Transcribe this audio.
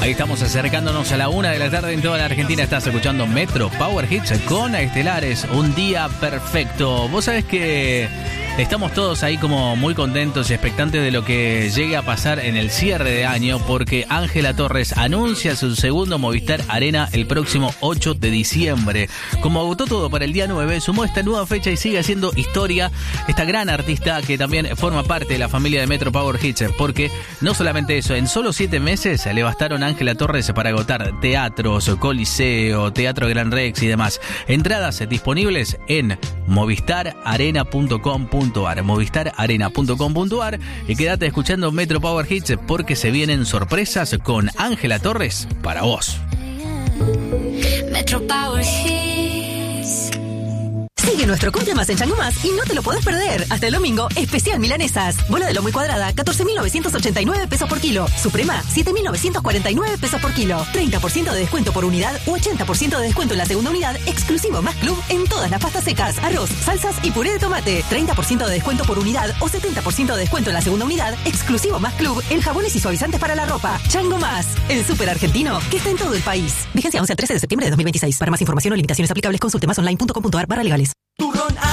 Ahí estamos acercándonos a la 1 de la tarde en toda la Argentina. Estás escuchando Metro Power Hits con Estelares. Un día perfecto. Vos sabés que estamos todos ahí como muy contentos y expectantes de lo que llegue a pasar en el cierre de año, porque Ángela Torres anuncia su segundo Movistar Arena el próximo 8 de diciembre. Como agotó todo para el día 9, sumó esta nueva fecha y sigue haciendo historia esta gran artista que también forma parte de la familia de Metro Power Hits, porque no solamente eso, en solo 7 meses le bastaron a Ángela Torres para agotar teatros, Coliseo, Teatro Gran Rex y demás. Entradas disponibles en movistararena.com.ar, movistararena.com.ar, y quédate escuchando Metro Power Hits porque se vienen sorpresas con Ángela Torres para vos. Metro Power Hits. Sigue nuestro Compra Más en Chango Más y no te lo podés perder. Hasta el domingo, especial milanesas. Bola de lomo y cuadrada, 14.989 pesos por kilo. Suprema, 7.949 pesos por kilo. 30% de descuento por unidad u 80% de descuento en la segunda unidad, exclusivo Más Club en todas las pastas secas, arroz, salsas y puré de tomate. 30% de descuento por unidad o 70% de descuento en la segunda unidad, exclusivo Más Club en jabones y suavizantes para la ropa. Chango Más, el súper argentino que está en todo el país. Vigencia 11 al 13 de septiembre de 2026. Para más información o limitaciones aplicables, consulte masonline.com.ar/legales.